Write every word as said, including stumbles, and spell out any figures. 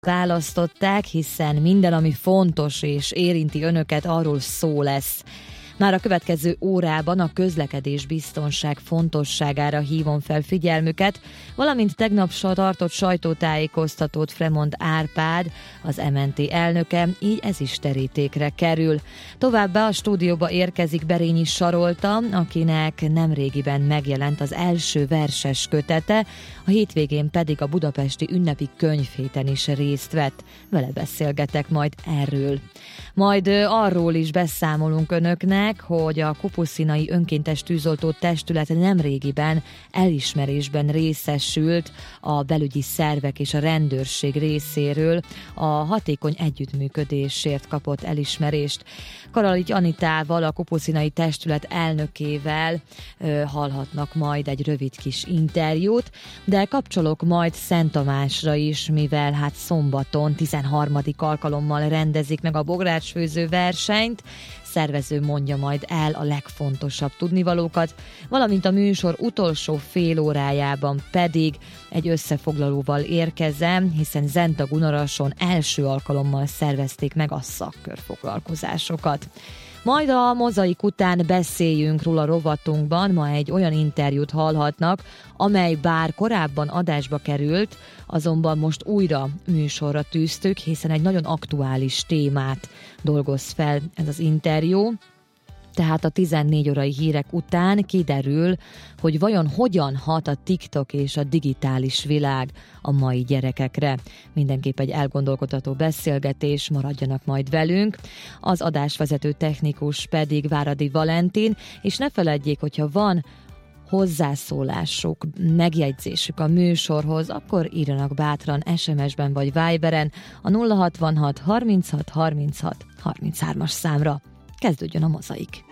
választották, hiszen minden, ami fontos és érinti önöket, arról szó lesz. Már a következő órában a közlekedés biztonság fontosságára hívom fel figyelmüket, valamint tegnap tartott sajtótájékoztatót Fremont Árpád, az em en té elnöke, így ez is terítékre kerül. Továbbá a stúdióba érkezik Berényi Sarolta, akinek nemrégiben megjelent az első verses kötete, a hétvégén pedig a budapesti ünnepi könyvhéten is részt vett. Vele beszélgetek majd erről. Majd arról is beszámolunk önöknek, hogy a Kupuszinai Önkéntes Tűzoltó Testület nemrégiben elismerésben részesült a belügyi szervek és a rendőrség részéről, a hatékony együttműködésért kapott elismerést. Karalics Anitával, a Kupuszinai Testület elnökével ö, hallhatnak majd egy rövid kis interjút, de kapcsolok majd Szent Tamásra is, mivel hát szombaton tizenharmadik alkalommal rendezik meg a bográcsfőző versenyt, szervező mondja majd el a legfontosabb tudnivalókat, valamint a műsor utolsó fél órájában pedig egy összefoglalóval érkezem, hiszen Zentag-Unarason első alkalommal szervezték meg a szakkörfoglalkozásokat. Majd a mozaik után beszéljünk róla rovatunkban, ma egy olyan interjút hallhatnak, amely bár korábban adásba került, azonban most újra műsorra tűztük, hiszen egy nagyon aktuális témát dolgoz fel ez az interjú. Tehát a tizennégy órai hírek után kiderül, hogy vajon hogyan hat a TikTok és a digitális világ a mai gyerekekre. Mindenképp egy elgondolkodható beszélgetés, maradjanak majd velünk. Az adásvezető technikus pedig Váradi Valentin, és ne feledjék, hogyha van hozzászólásuk, megjegyzésük a műsorhoz, akkor írjanak bátran es em es-ben vagy Viberen a nulla hatvanhat harminchat harminchat harminchárom-as számra. Kezdődjön a mozaik!